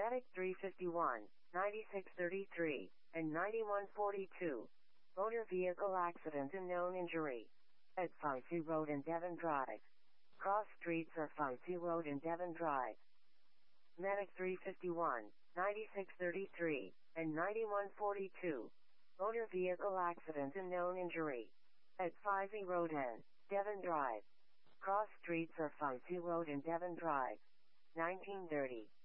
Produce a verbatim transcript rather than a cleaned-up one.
Medic three fifty-one, ninety-six thirty-three, and ninety-one forty-two. Motor vehicle accident and known injury. At Ficey Road and Devon Drive. Cross streets are Ficey Road and Devon Drive. Medic three fifty-one, ninety-six thirty-three, and ninety-one forty-two. Motor vehicle accident and known injury. At Ficey Road and Devon Drive. Cross streets are Ficey Road and Devon Drive. nineteen thirty.